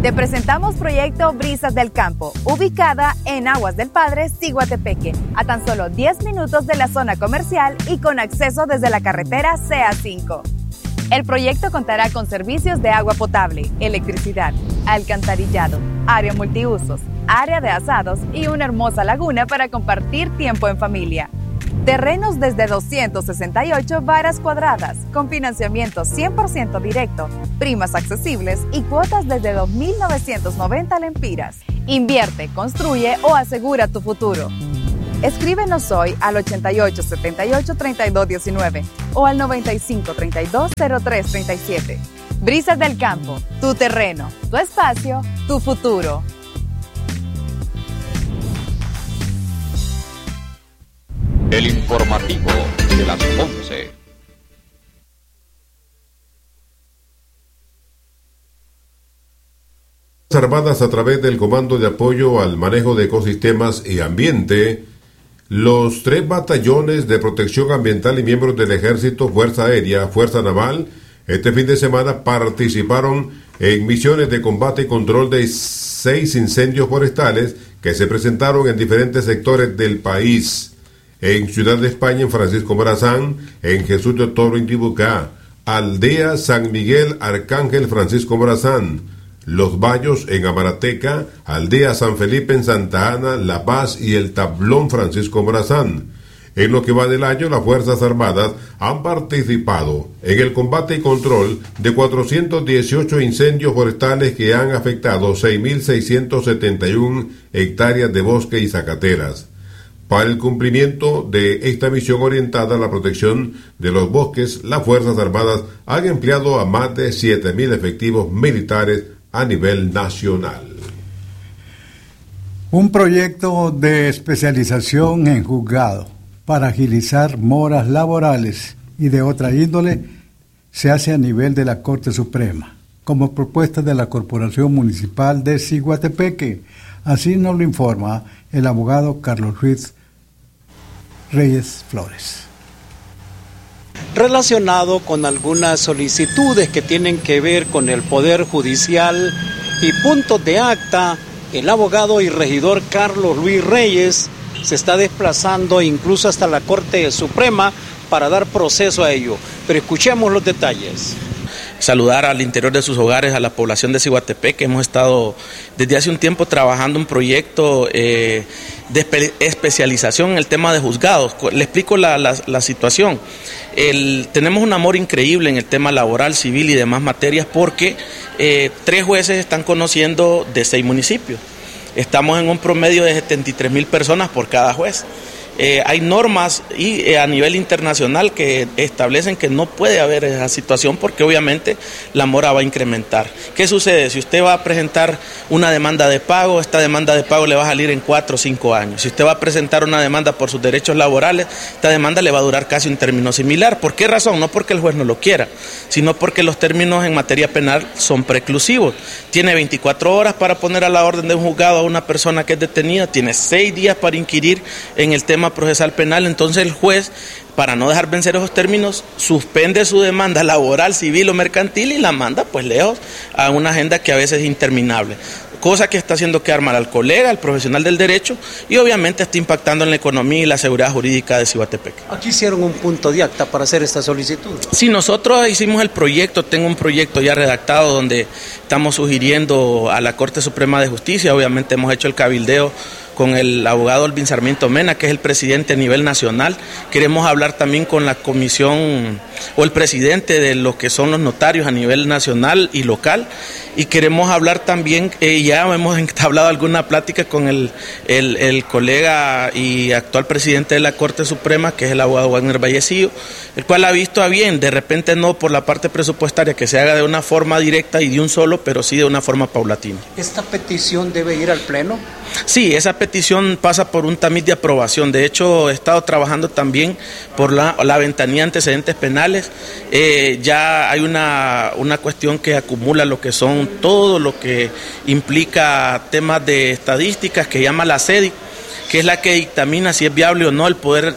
Te presentamos Proyecto Brisas del Campo, ubicada en Aguas del Padre, Ciguatepeque, a tan solo 10 minutos de la zona comercial y con acceso desde la carretera CA5. El proyecto contará con servicios de agua potable, electricidad, alcantarillado, área multiusos, área de asados y una hermosa laguna para compartir tiempo en familia. Terrenos desde 268 varas cuadradas, con financiamiento 100% directo, primas accesibles y cuotas desde 2.990 lempiras. Invierte, construye o asegura tu futuro. Escríbenos hoy al 8878-3219 o al 9532-0337. Brisas del Campo, tu terreno, tu espacio, tu futuro. El informativo de las 11. Armadas a través del Comando de Apoyo al Manejo de Ecosistemas y Ambiente, los 3 batallones de protección ambiental y miembros del Ejército, Fuerza Aérea, Fuerza Naval, este fin de semana participaron en misiones de combate y control de 6 incendios forestales que se presentaron en diferentes sectores del país. En Ciudad de España, en Francisco Morazán, en Jesús de Toro, Intibucá, Aldea San Miguel, Arcángel Francisco Morazán, Los Vallos en Amarateca, Aldea San Felipe en Santa Ana, La Paz y El Tablón Francisco Morazán. En lo que va del año, las Fuerzas Armadas han participado en el combate y control de 418 incendios forestales que han afectado 6.671 hectáreas de bosque y zacateras. Para el cumplimiento de esta misión orientada a la protección de los bosques, las Fuerzas Armadas han empleado a más de 7.000 efectivos militares a nivel nacional. Un proyecto de especialización en juzgado para agilizar moras laborales y de otra índole se hace a nivel de la Corte Suprema, como propuesta de la Corporación Municipal de Ciguatepeque. Así nos lo informa el abogado Carlos Ruiz Reyes Flores. Relacionado con algunas solicitudes que tienen que ver con el Poder Judicial y puntos de acta, el abogado y regidor Carlos Luis Reyes se está desplazando incluso hasta la Corte Suprema para dar proceso a ello. Pero escuchemos los detalles. Saludar al interior de sus hogares a la población de Ciguatepeque. Hemos estado desde hace un tiempo trabajando un proyecto de especialización en el tema de juzgados. Le explico la situación. Tenemos un amor increíble en el tema laboral, civil y demás materias porque 3 jueces están conociendo de 6 municipios. Estamos en un promedio de 73,000 personas por cada juez. Hay normas y a nivel internacional que establecen que no puede haber esa situación porque obviamente la mora va a incrementar. ¿Qué sucede? Si usted va a presentar una demanda de pago, esta demanda de pago le va a salir en 4 o 5 años. Si usted va a presentar una demanda por sus derechos laborales, esta demanda le va a durar casi un término similar. ¿Por qué razón? No porque el juez no lo quiera, sino porque los términos en materia penal son preclusivos. Tiene 24 horas para poner a la orden de un juzgado a una persona que es detenida, tiene 6 días para inquirir en el tema procesal penal. Entonces el juez, para no dejar vencer esos términos, suspende su demanda laboral, civil o mercantil y la manda pues lejos a una agenda que a veces es interminable, cosa que está haciendo quedar mal al colega, al profesional del derecho y obviamente está impactando en la economía y la seguridad jurídica de Ciguatepeque. Aquí hicieron un punto de acta para hacer esta solicitud. Sí, nosotros hicimos el proyecto, tengo un proyecto ya redactado donde estamos sugiriendo a la Corte Suprema de Justicia, obviamente hemos hecho el cabildeo con el abogado Olvin Sarmiento Mena, que es el presidente a nivel nacional. Queremos hablar también con la comisión o el presidente de lo que son los notarios a nivel nacional y local. Y queremos hablar también, ya hemos entablado alguna plática con el colega y actual presidente de la Corte Suprema, que es el abogado Wagner Vallecillo, el cual ha visto a bien, de repente no por la parte presupuestaria, que se haga de una forma directa y de un solo, pero sí de una forma paulatina. ¿Esta petición debe ir al Pleno? Sí, esa petición pasa por un tamiz de aprobación. De hecho, he estado trabajando también por la ventanilla de antecedentes penales. Ya hay una cuestión que acumula lo que son todo lo que implica temas de estadísticas que llama la CEDIC, que es la que dictamina si es viable o no el poder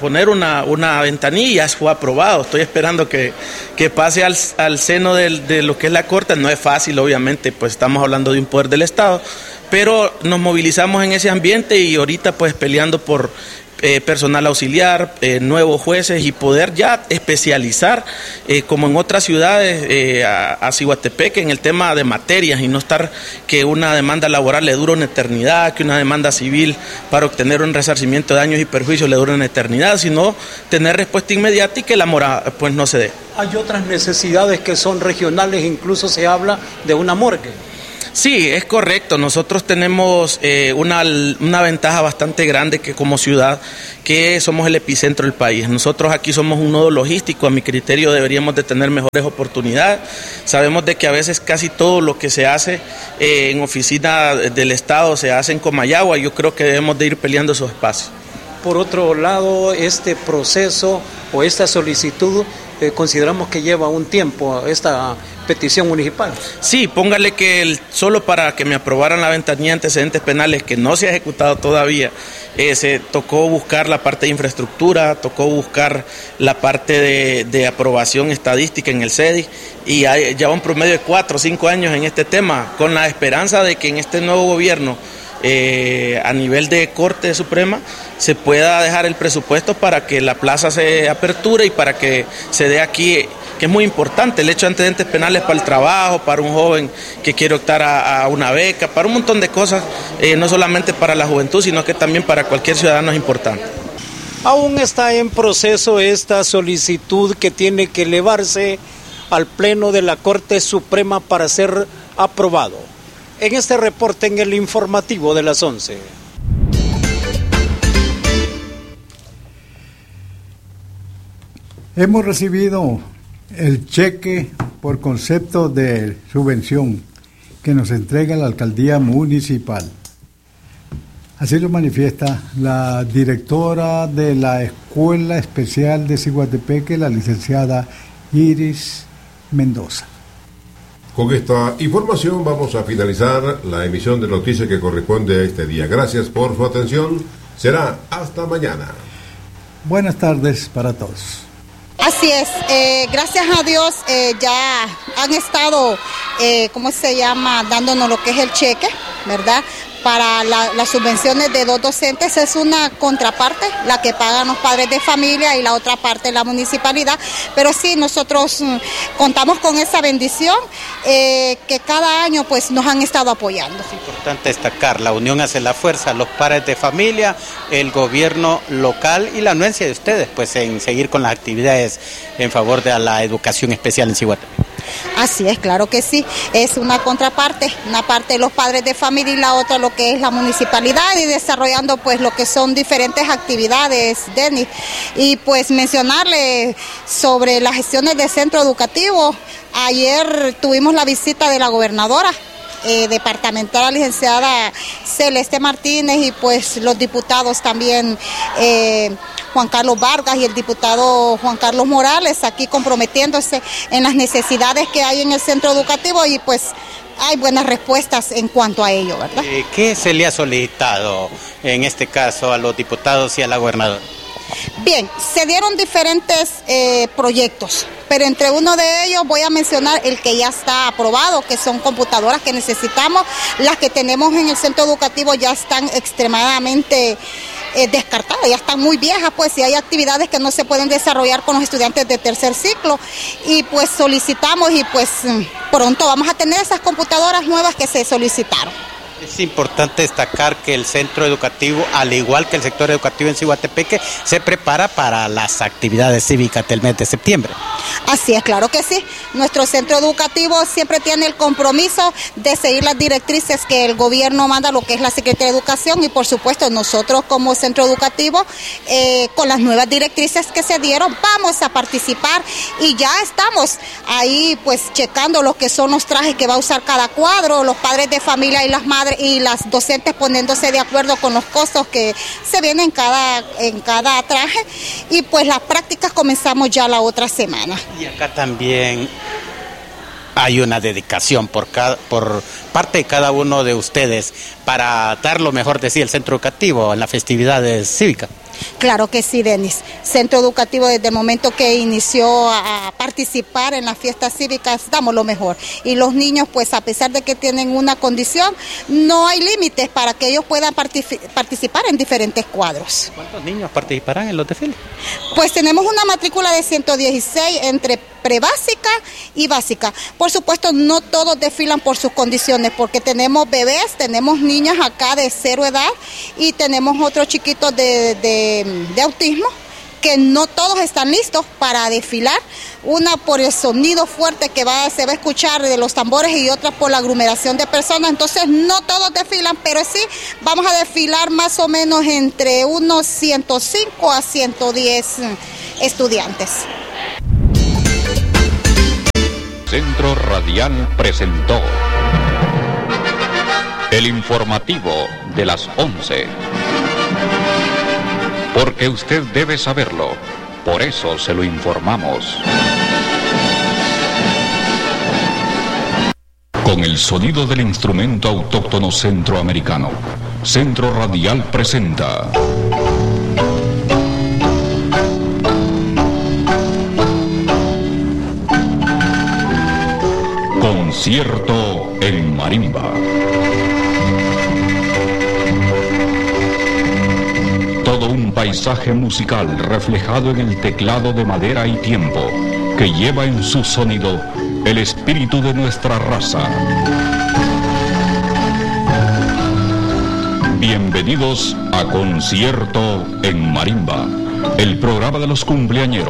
poner una ventanilla, fue aprobado. Estoy esperando que pase al seno de lo que es la Corte. No es fácil, obviamente, pues estamos hablando de un poder del Estado, pero nos movilizamos en ese ambiente y ahorita pues peleando por personal auxiliar, nuevos jueces y poder ya especializar, como en otras ciudades, a Ciguatepeque en el tema de materias y no estar que una demanda laboral le dure una eternidad, que una demanda civil para obtener un resarcimiento de daños y perjuicios le dure una eternidad, sino tener respuesta inmediata y que la mora pues no se dé. Hay otras necesidades que son regionales, incluso se habla de una morgue. Sí, es correcto. Nosotros tenemos una ventaja bastante grande que como ciudad, que somos el epicentro del país. Nosotros aquí somos un nodo logístico, a mi criterio deberíamos de tener mejores oportunidades. Sabemos de que a veces casi todo lo que se hace en oficina del Estado se hace en Comayagua. Yo creo que debemos de ir peleando esos espacios. Por otro lado, este proceso o esta solicitud consideramos que lleva un tiempo, esta petición municipal. Sí, póngale que solo para que me aprobaran la ventanilla de antecedentes penales, que no se ha ejecutado todavía, se tocó buscar la parte de infraestructura, tocó buscar la parte de aprobación estadística en el CEDI, y ya un promedio de 4 o 5 años en este tema, con la esperanza de que en este nuevo gobierno, a nivel de Corte Suprema, se pueda dejar el presupuesto para que la plaza se aperture y para que se dé aquí, que es muy importante, el hecho de antecedentes penales para el trabajo, para un joven que quiere optar a una beca, para un montón de cosas, no solamente para la juventud, sino que también para cualquier ciudadano es importante. Aún está en proceso esta solicitud que tiene que elevarse al Pleno de la Corte Suprema para ser aprobado. En este reporte en el informativo de las 11. Hemos recibido el cheque por concepto de subvención que nos entrega la alcaldía municipal. Así lo manifiesta la directora de la Escuela Especial de Ciguatepeque, la licenciada Iris Mendoza. Con esta información vamos a finalizar la emisión de noticias que corresponde a este día. Gracias por su atención. Será hasta mañana. Buenas tardes para todos. Así es, gracias a Dios ya han estado, dándonos lo que es el cheque, ¿verdad? Para las subvenciones de 2 docentes es una contraparte, la que pagan los padres de familia y la otra parte la municipalidad, pero sí, nosotros contamos con esa bendición que cada año pues nos han estado apoyando. Es importante destacar, la unión hace la fuerza, los padres de familia, el gobierno local y la anuencia de ustedes pues en seguir con las actividades en favor de la educación especial en Ciguatepeque. Así es, claro que sí, es una contraparte, una parte de los padres de familia y la otra lo que es la municipalidad y desarrollando pues lo que son diferentes actividades, Denis. Y pues mencionarle sobre las gestiones del centro educativo, ayer tuvimos la visita de la gobernadora departamental, licenciada Celeste Martínez, y pues los diputados también, Juan Carlos Vargas y el diputado Juan Carlos Morales, aquí comprometiéndose en las necesidades que hay en el centro educativo y pues hay buenas respuestas en cuanto a ello, ¿verdad? ¿Qué se le ha solicitado en este caso a los diputados y a la gobernadora? Bien, se dieron diferentes proyectos, pero entre uno de ellos voy a mencionar el que ya está aprobado, que son computadoras que necesitamos. Las que tenemos en el centro educativo ya están extremadamente descartadas, ya están muy viejas, pues, y hay actividades que no se pueden desarrollar con los estudiantes de tercer ciclo, y pues solicitamos y pues pronto vamos a tener esas computadoras nuevas que se solicitaron. Es importante destacar que el centro educativo, al igual que el sector educativo en Ciguatepeque, se prepara para las actividades cívicas del mes de septiembre. Así es, claro que sí. Nuestro centro educativo siempre tiene el compromiso de seguir las directrices que el gobierno manda, lo que es la Secretaría de Educación, y por supuesto nosotros como centro educativo, con las nuevas directrices que se dieron, vamos a participar y ya estamos ahí pues checando lo que son los trajes que va a usar cada cuadro, los padres de familia y las madres y las docentes poniéndose de acuerdo con los costos que se vienen en cada traje, y pues las prácticas comenzamos ya la otra semana. Y acá también hay una dedicación por parte de cada uno de ustedes para dar lo mejor de sí el centro educativo en las festividades cívicas. Claro que sí, Denis. Centro Educativo, desde el momento que inició a participar en las fiestas cívicas, damos lo mejor. Y los niños, pues a pesar de que tienen una condición, no hay límites para que ellos puedan participar en diferentes cuadros. ¿Cuántos niños participarán en los desfiles? Pues tenemos una matrícula de 116 entre prebásica y básica. Por supuesto, no todos desfilan por sus condiciones, porque tenemos bebés, tenemos niños acá de 0 edad y tenemos otros chiquitos de autismo, que no todos están listos para desfilar, una por el sonido fuerte que se va a escuchar de los tambores y otra por la aglomeración de personas. Entonces no todos desfilan, pero sí vamos a desfilar más o menos entre unos 105 a 110 estudiantes. Centro Radial presentó el informativo de las 11. Porque usted debe saberlo, por eso se lo informamos. Con el sonido del instrumento autóctono centroamericano, Centro Radial presenta Concierto en Marimba. Todo un paisaje musical reflejado en el teclado de madera y tiempo, que lleva en su sonido el espíritu de nuestra raza. Bienvenidos a Concierto en Marimba, el programa de los cumpleañeros.